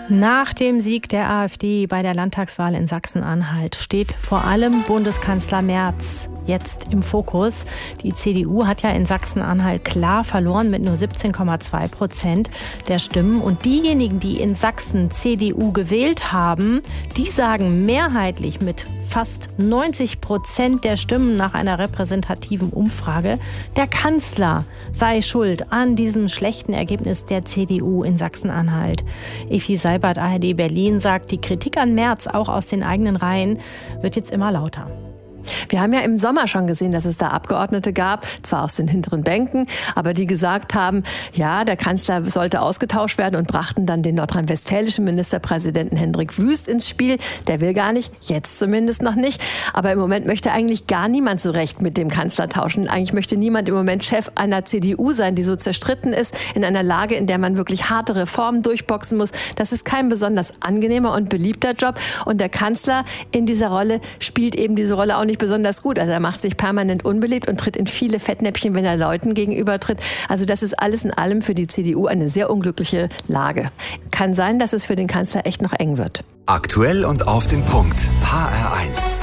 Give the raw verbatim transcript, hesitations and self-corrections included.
Nach dem Sieg der AfD bei der Landtagswahl in Sachsen-Anhalt steht vor allem Bundeskanzler Merz jetzt im Fokus. Die C D U hat ja in Sachsen-Anhalt klar verloren mit nur siebzehn Komma zwei Prozent der Stimmen. Und diejenigen, die in Sachsen C D U gewählt haben, die sagen mehrheitlich mit fast neunzig Prozent der Stimmen nach einer repräsentativen Umfrage, der Kanzler sei schuld an diesem schlechten Ergebnis der C D U in Sachsen-Anhalt. Effi Seibert, A R D Berlin, sagt, die Kritik an Merz, auch aus den eigenen Reihen, wird jetzt immer lauter. Wir haben ja im Sommer schon gesehen, dass es da Abgeordnete gab, zwar aus den hinteren Bänken, aber die gesagt haben, ja, der Kanzler sollte ausgetauscht werden und brachten dann den nordrhein-westfälischen Ministerpräsidenten Hendrik Wüst ins Spiel. Der will gar nicht, jetzt zumindest noch nicht. Aber im Moment möchte eigentlich gar niemand so recht mit dem Kanzler tauschen. Eigentlich möchte niemand im Moment Chef einer C D U sein, die so zerstritten ist, in einer Lage, in der man wirklich harte Reformen durchboxen muss. Das ist kein besonders angenehmer und beliebter Job. Und der Kanzler in dieser Rolle spielt eben diese Rolle auch nicht besonders gut. Also er macht sich permanent unbeliebt und tritt in viele Fettnäpfchen, wenn er Leuten gegenüber tritt. Also das ist alles in allem für die C D U eine sehr unglückliche Lage. Kann sein, dass es für den Kanzler echt noch eng wird. Aktuell und auf den Punkt. H R eins.